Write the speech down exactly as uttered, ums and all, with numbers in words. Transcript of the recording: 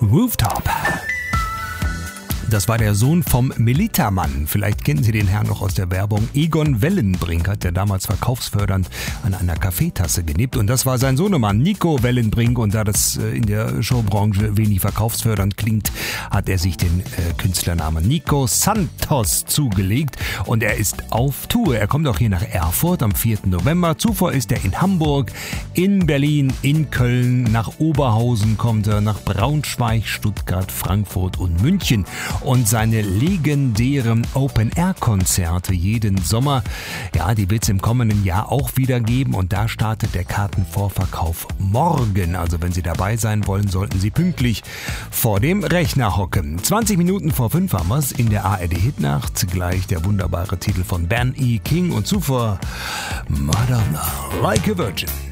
Rooftop. Das war der Sohn vom Militermann. Vielleicht kennen Sie den Herrn noch aus der Werbung. Egon Wellenbrink hat ja damals verkaufsfördernd an einer Kaffeetasse genippt. Und das war sein Sohnemann, Nico Wellenbrink. Und da das in der Showbranche wenig verkaufsfördernd klingt, hat er sich den äh, Künstlernamen Nico Santos zugelegt. Und er ist auf Tour. Er kommt auch hier nach Erfurt am vierten November. Zuvor ist er in Hamburg, in Berlin, in Köln. Nach Oberhausen kommt er, nach Braunschweig, Stuttgart, Frankfurt und München. Und seine legendären Open-Air-Konzerte jeden Sommer, ja, die wird es im kommenden Jahr auch wieder geben. Und da startet der Kartenvorverkauf morgen. Also wenn Sie dabei sein wollen, sollten Sie pünktlich vor dem Rechner hocken. zwanzig Minuten vor fünf haben wir es in der A R D-Hitnacht. Gleich der wunderbare Titel von Ben E. King und zuvor Madonna, Like a Virgin.